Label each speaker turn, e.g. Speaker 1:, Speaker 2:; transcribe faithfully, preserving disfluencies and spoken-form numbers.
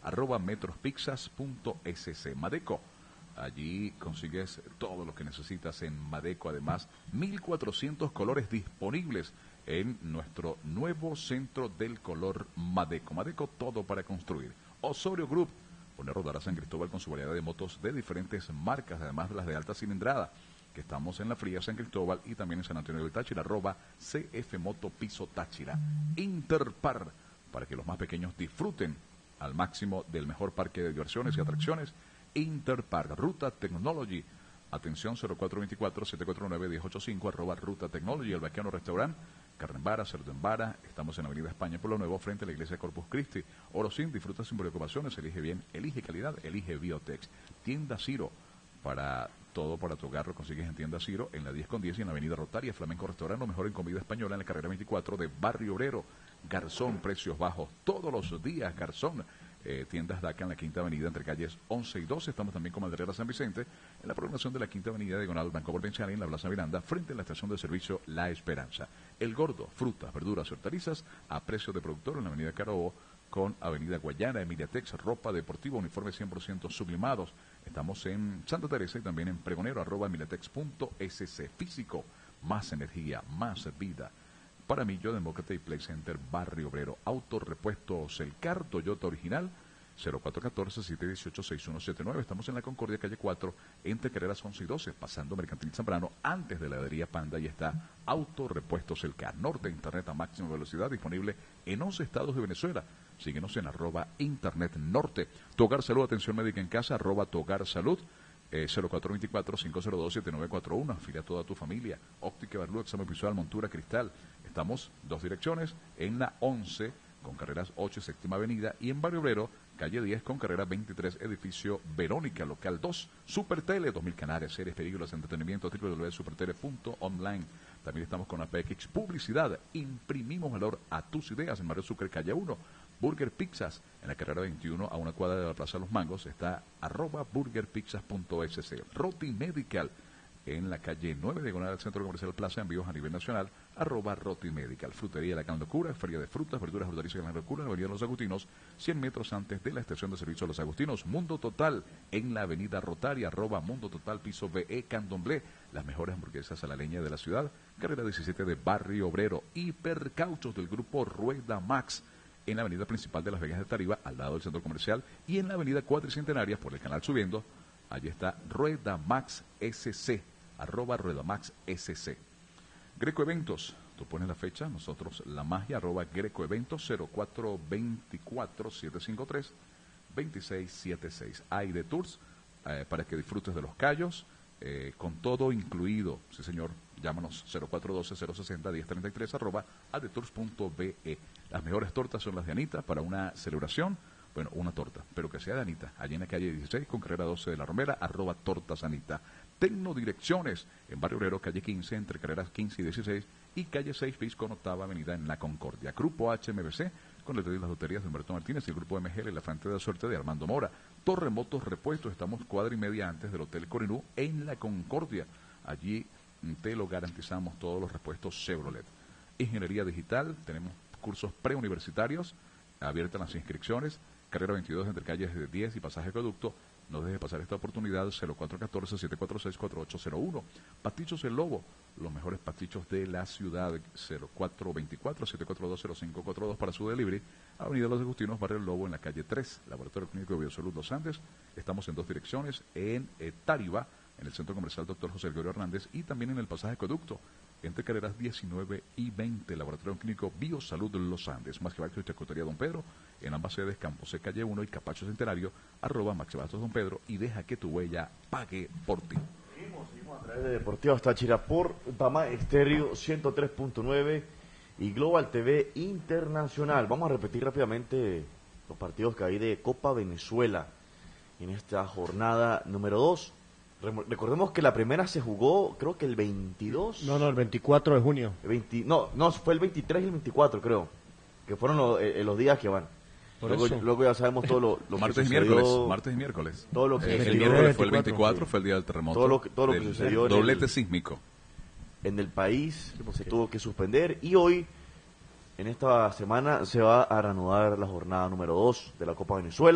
Speaker 1: arroba metrospizzas punto es. Madeco, allí consigues todo lo que necesitas en Madeco. Además, mil cuatrocientos colores disponibles en nuestro nuevo centro del color Madeco. Madeco, todo para construir. Osorio Group, pone a rodar a San Cristóbal con su variedad de motos de diferentes marcas, además de las de alta cilindrada, que estamos en la fría San Cristóbal y también en San Antonio del Táchira, arroba C F Moto Piso Táchira. Interpar, para que los más pequeños disfruten al máximo del mejor parque de diversiones y atracciones. Interpark. Ruta Technology, atención cero cuatro dos cuatro, siete cuatro nueve, uno cero ocho cinco, arroba Ruta Technology. El Vaqueano Restaurant, carne en vara, cerdo en vara. Estamos en la avenida España Pueblo Nuevo, frente a la iglesia Corpus Christi. Orosin, disfruta sin preocupaciones, elige bien, elige calidad, elige Biotex. Tienda Ciro, para todo para tu hogar lo consigues en Tienda Ciro, en la diez con diez y en la avenida Rotaria. Flamenco Restaurant, lo mejor en comida española, en la carrera veinticuatro de Barrio Obrero. Garzón, precios bajos todos los días. Garzón, eh, tiendas D A C A en la Quinta Avenida entre calles once y doce. Estamos también con Madrera San Vicente, en la prolongación de la Quinta Avenida diagonal Banco Provincial, en la Plaza Miranda, frente a la estación de servicio La Esperanza. El Gordo, frutas, verduras y hortalizas a precio de productor en la avenida Carabobo con avenida Guayana, Emiliatex, ropa deportiva, uniformes cien por ciento sublimados. Estamos en Santa Teresa y también en Pregonero, arroba emiliatex punto es. Físico, más energía, más vida. Para mí, yo Demócrata y Play Center Barrio Obrero. Autorepuestos El Car, Toyota original, cero cuatro uno cuatro, siete uno ocho, seis uno siete nueve. Estamos en la Concordia, calle cuatro, entre carreras once y doce, pasando Mercantil Zambrano, antes de la heladería Panda, y está Autorepuestos El Car. Norte, internet a máxima velocidad, disponible en once estados de Venezuela. Síguenos en arroba Internet Norte. Togar Salud, atención médica en casa, arroba Togar Salud. Eh, cero cuatro dos cuatro, cinco cero dos, siete nueve cuatro uno, afilia a toda tu familia. Óptica Barlú, examen visual, montura, cristal. Estamos dos direcciones, en la once con carreras ocho y séptima avenida, y en Barrio Obrero, calle diez con carrera veintitrés, edificio Verónica, local dos. Supertele, dos mil canales, series, películas, entretenimiento, w w w punto supertele punto online. También estamos con la P X Publicidad. Imprimimos valor a tus ideas en Mario Sucre, calle uno. Burger Pizzas, en la carrera veintiuno, a una cuadra de la Plaza de los Mangos, está arroba burgerpizzas punto es. Roti Medical, en la calle nueve, diagonal al Centro Comercial Plaza, envíos a nivel nacional, arroba Roti Medical. Frutería La Gran Locura, feria de frutas, verduras, hortalizas de La Gran Locura, en la avenida Los Agustinos, cien metros antes de la estación de servicio de Los Agustinos. Mundo Total, en la avenida Rotaria, arroba Mundo Total, piso B E, Candomblé, las mejores hamburguesas a la leña de la ciudad, carrera diecisiete de Barrio Obrero. Hipercauchos del grupo Rueda Max, en la avenida principal de Las Vegas de Tariba, al lado del centro comercial, y en la avenida Cuatricentenaria, por el canal subiendo, allí está Rueda Max S C, arroba Rueda Max S C. Greco Eventos, tú pones la fecha, nosotros la magia, arroba Greco Eventos, cero cuatro dos cuatro, siete cinco tres, dos seis siete seis. Hay de tours, eh, para que disfrutes de los callos, eh, con todo incluido, sí señor, llámanos cero cuatro uno dos, cero seis cero, uno cero tres tres, arroba adetours punto be. Las mejores tortas son las de Anita para una celebración, bueno, una torta, pero que sea de Anita, allí en la calle dieciséis con carrera doce de la Romera, arroba tortas Anita. Tecnodirecciones, en Barrio Obrero, calle quince, entre carreras quince y dieciséis, y calle seis bis con octava avenida en La Concordia. Grupo H M B C, con el de las loterías de Humberto Martínez, y el grupo M G L, la frente de la suerte de Armando Mora. Terremotos Repuestos, estamos cuadra y media antes del Hotel Corinú, en La Concordia. Allí te lo garantizamos, todos los repuestos Chevrolet. Ingeniería Digital, tenemos cursos preuniversitarios, abiertas las inscripciones, carrera veintidós entre calles de diez y pasaje Acueducto. No deje pasar esta oportunidad, cero cuatro uno cuatro, siete cuatro seis, cuatro ocho cero uno. Pastichos El Lobo, los mejores pastichos de la ciudad, cero cuatro dos cuatro, siete cuatro dos, cero cinco cuatro dos para su delivery. Avenida Los Agustinos, Barrio El Lobo, en la calle tres, Laboratorio Clínico de Biosalud Los Andes. Estamos en dos direcciones, en eh, Tariba, en el Centro Comercial Doctor José Gregorio Hernández, y también en el pasaje Acueducto, entre carreras diecinueve y veinte, Laboratorio Clínico Biosalud Los Andes. Más que Bastos y Charcutería Don Pedro, en ambas sedes, Campos C, calle uno y Capacho Centenario, arroba Max Bastos Don Pedro, y deja que tu huella pague por ti.
Speaker 2: Seguimos, seguimos a través de Deportivos Táchira por Bama Estéreo ciento tres punto nueve y Global T V Internacional. Vamos a repetir rápidamente los partidos que hay de Copa Venezuela en esta jornada número dos. Recordemos que la primera se jugó, creo que el veintidós.
Speaker 3: No, no, el veinticuatro de junio.
Speaker 2: El veinte, no, no, fue el veintitrés y el veinticuatro, creo. Que fueron los, eh, los días que van. Luego, luego ya sabemos todo lo, lo
Speaker 1: martes
Speaker 2: que
Speaker 1: y
Speaker 2: sucedió.
Speaker 1: Martes, martes y miércoles.
Speaker 2: Todo lo que
Speaker 1: eh,
Speaker 2: sucedió.
Speaker 1: El miércoles fue el veinticuatro, fue el día del terremoto.
Speaker 2: Todo lo que, todo lo que sucedió.
Speaker 1: Doblete
Speaker 2: el,
Speaker 1: sísmico.
Speaker 2: En el país se tuvo que suspender. Y hoy, en esta semana, se va a reanudar la jornada número dos de la Copa Venezuela.